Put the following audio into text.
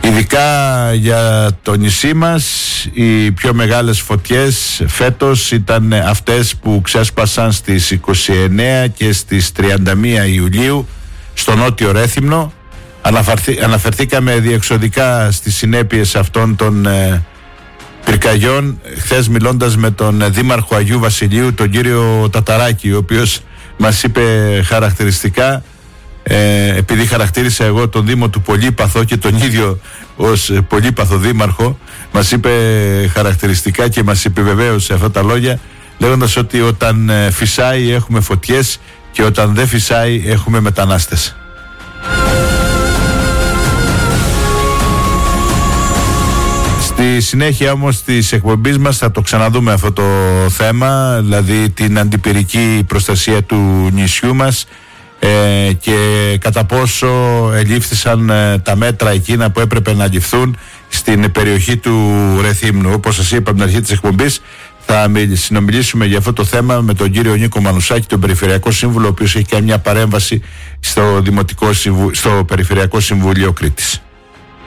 Ειδικά για το νησί μας οι πιο μεγάλες φωτιές φέτος ήταν αυτές που ξέσπασαν στις 29 και στις 31 Ιουλίου στο Νότιο Ρέθυμνο. Αναφερθήκαμε διεξοδικά στις συνέπειες αυτών των πυρκαγιών χθες, μιλώντας με τον Δήμαρχο Αγίου Βασιλείου, τον κύριο Ταταράκη, ο οποίος μας είπε χαρακτηριστικά, επειδή χαρακτήρισα εγώ τον Δήμο του Πολύπαθο και τον ίδιο ως Πολύπαθο Δήμαρχο, μας είπε χαρακτηριστικά και μας επιβεβαίωσε αυτά τα λόγια, λέγοντας ότι όταν φυσάει έχουμε φωτιές και όταν δεν φυσάει έχουμε μετανάστες. Στη συνέχεια όμως της εκπομπής μας θα το ξαναδούμε αυτό το θέμα, δηλαδή την αντιπυρική προστασία του νησιού μας και κατά πόσο ελήφθησαν τα μέτρα εκείνα που έπρεπε να ληφθούν στην περιοχή του Ρεθύμνου. Όπως σας είπα από την αρχή της εκπομπής, θα συνομιλήσουμε για αυτό το θέμα με τον κύριο Νίκο Μανουσάκη, τον Περιφερειακό Σύμβουλο, ο οποίος έχει κάνει μια παρέμβαση στο Περιφερειακό Συμβούλιο Κρήτης.